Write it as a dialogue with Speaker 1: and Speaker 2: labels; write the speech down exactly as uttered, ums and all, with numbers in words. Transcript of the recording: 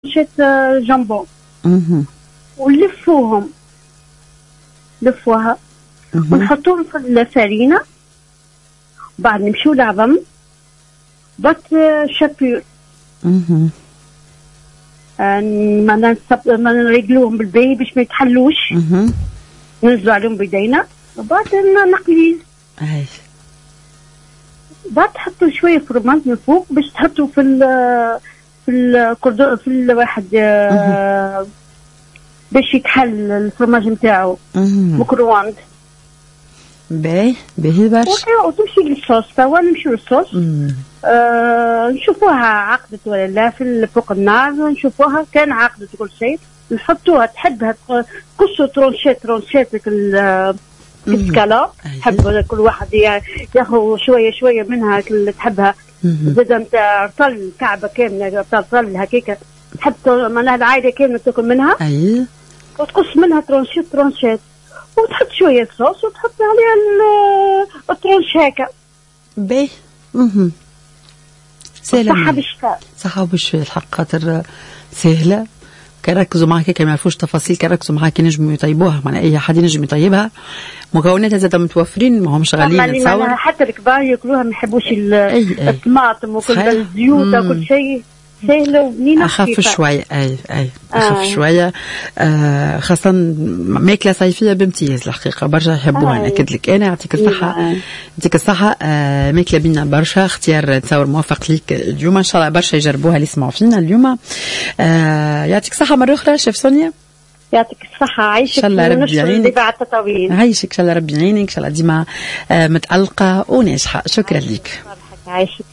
Speaker 1: شيت جامبون
Speaker 2: اها
Speaker 1: ونلفوهم لفوها ونحطوهم في الفرينة، بعد نمشيو لعظم بط شابور
Speaker 2: اها
Speaker 1: ما نصب ما نرجلوهم بالبي باش ما يتحلوش،
Speaker 2: اها
Speaker 1: ننزلوا عليهم بيدينا وبعد نقليز.
Speaker 2: اي
Speaker 1: بعد تحطوا شويه فرماج من فوق باش تحطوا في ال في الكردو في الواحد باش يتحل الفرماج نتاعو مكروند.
Speaker 2: باهي باهي برشا.
Speaker 1: وتمشي للصوص توا نمشيو للصوص. آه نشوفوها عقدت ولا لا في فوق النار، نشوفوها كان عقدت كل شيء، نحطوها تحبها قصوا ترونشيت ترونشيت السكالوب، تحب كل واحد ياخذ شويه شويه منها اللي تحبها. زاد نتاع طل كعبه كامله طل هكاك تحب معناها العايده كامله تاكل منها.
Speaker 2: اي
Speaker 1: وتقص منها ترونشيت ترونشيت وتحط شويه صوص وتحط عليها الترونش هكا.
Speaker 2: باهي. اها سهله.
Speaker 1: صحه بالشفاء.
Speaker 2: صحه بالشفاء الحق، خاطر سهله. كركزوا معاك كي ما يعرفوش تفاصيل، كركزوا معاك ينجموا يطيبوها، معناها اي حد ينجم يطيبها. مكوناتها زاد متوفرين، ما همش غاليين نتصور.
Speaker 1: حتى الكبار ياكلوها ما يحبوش الطماطم وكل الزيوت وكل شيء. سهله وبنينه
Speaker 2: اخف شويه. اي اي اخف آه. شويه آه خاصه ماكله صيفيه بامتياز الحقيقه، برشا يحبوها. آه. ناكد لك انا يعطيك الصحه. يعطيك الصحه. آه ماكله بينا برشا، اختيار تصور موفق ليك اليوم، ان شاء الله برشا يجربوها اللي يسمعوا فينا اليوم. آه يعطيك الصحه مره اخرى شيف سونيا.
Speaker 1: يعطيك الصحة. عايشك
Speaker 2: إن شاء الله ربي يعينك. عايشك إن شاء الله ربي يعينك، إن شاء الله ديما آه متألقة وناجحة. شكرا لك.
Speaker 1: عايشك.